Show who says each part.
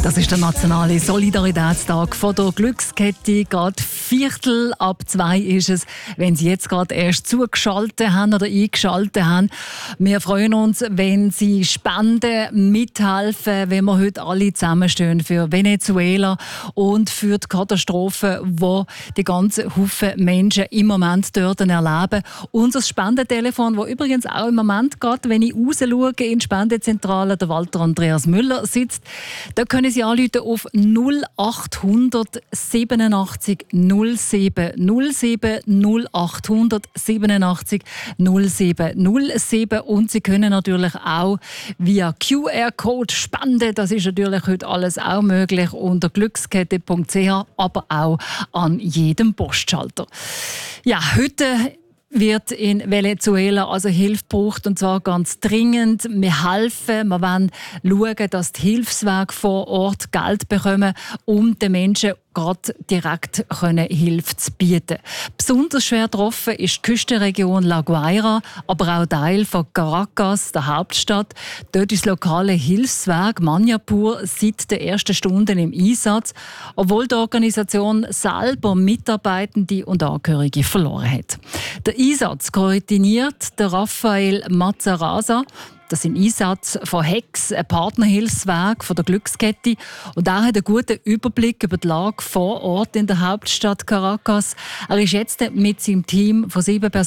Speaker 1: Das ist der nationale Solidaritätstag von der Glückskette. Gerade 1:15 ist es, wenn Sie jetzt gerade erst zugeschaltet haben oder eingeschaltet haben. Wir freuen uns, wenn Sie spenden, mithelfen, wenn wir heute alle zusammenstehen für Venezuela und für die Katastrophe, die ganzen Haufen Menschen im Moment dort erleben. Unser Spendentelefon, das übrigens auch im Moment gerade, wenn ich raus schaue, in die Spendezentrale, der Walter Andreas Müller sitzt, da können Sie anrufen auf 0800 87 07 07 0800 87 07 07 und Sie können natürlich auch via QR-Code spenden. Das ist natürlich heute alles auch möglich unter glückskette.ch, aber auch an jedem Postschalter. Ja, heute wird in Venezuela also Hilfe gebraucht, und zwar ganz dringend. Wir helfen, wir wollen schauen, dass die Hilfswerke vor Ort Geld bekommen, um den Menschen gerade direkt Hilfe zu bieten. Besonders schwer getroffen ist die Küstenregion La Guaira, aber auch Teil von Caracas, der Hauptstadt. Dort ist das lokale Hilfswerk Maniapur seit den ersten Stunden im Einsatz, obwohl die Organisation selber Mitarbeitende und Angehörige verloren hat. Der Einsatz koordiniert der Rafael Mazaraza. Das ist ein Einsatz von HEX, ein Partnerhilfswerk von der Glückskette. Und er hat einen guten Überblick über die Lage vor Ort in der Hauptstadt Caracas. Er ist jetzt mit seinem Team von 7 Personen